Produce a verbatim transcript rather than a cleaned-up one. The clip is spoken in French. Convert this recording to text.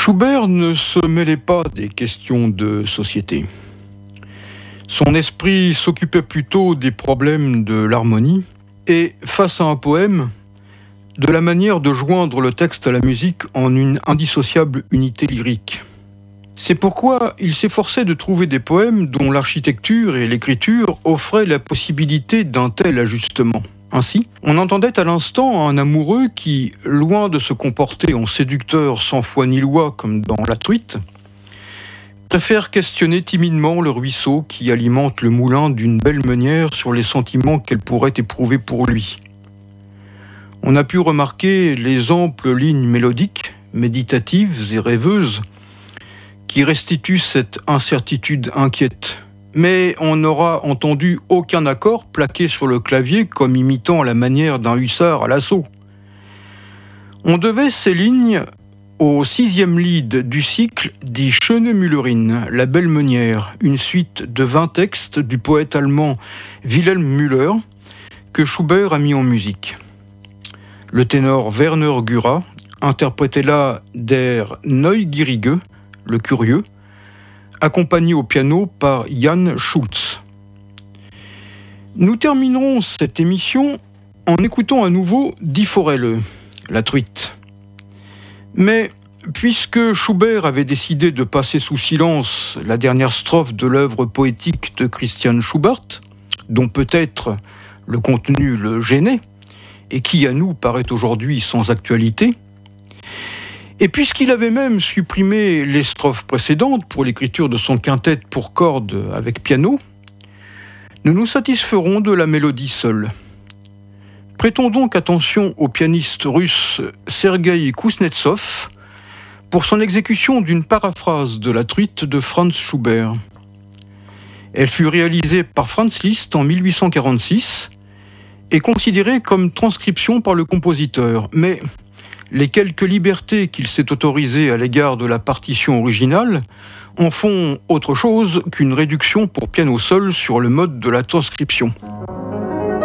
Schubert ne se mêlait pas des questions de société. Son esprit s'occupait plutôt des problèmes de l'harmonie et, face à un poème, de la manière de joindre le texte à la musique en une indissociable unité lyrique. C'est pourquoi il s'efforçait de trouver des poèmes dont l'architecture et l'écriture offraient la possibilité d'un tel ajustement. Ainsi, on entendait à l'instant un amoureux qui, loin de se comporter en séducteur sans foi ni loi comme dans La Truite, préfère questionner timidement le ruisseau qui alimente le moulin d'une belle meunière sur les sentiments qu'elle pourrait éprouver pour lui. On a pu remarquer les amples lignes mélodiques, méditatives et rêveuses, qui restituent cette incertitude inquiète. Mais on n'aura entendu aucun accord plaqué sur le clavier comme imitant la manière d'un hussard à l'assaut. On devait ces lignes au sixième lied du cycle dit Schöne Müllerin, la belle meunière, une suite de vingt textes du poète allemand Wilhelm Müller que Schubert a mis en musique. Le ténor Werner Güra interprétait là der Neugierige, le curieux, accompagné au piano par Jan Schultz. Nous terminerons cette émission en écoutant à nouveau Die Forelle, La Truite. Mais puisque Schubert avait décidé de passer sous silence la dernière strophe de l'œuvre poétique de Christian Schubert, dont peut-être le contenu le gênait, et qui à nous paraît aujourd'hui sans actualité, et puisqu'il avait même supprimé les strophes précédentes pour l'écriture de son quintet pour cordes avec piano, nous nous satisferons de la mélodie seule. Prêtons donc attention au pianiste russe Sergueï Kuznetsov pour son exécution d'une paraphrase de La Truite de Franz Schubert. Elle fut réalisée par Franz Liszt en mille huit cent quarante-six et considérée comme transcription par le compositeur, mais les quelques libertés qu'il s'est autorisées à l'égard de la partition originale en font autre chose qu'une réduction pour piano seul sur le mode de la transcription.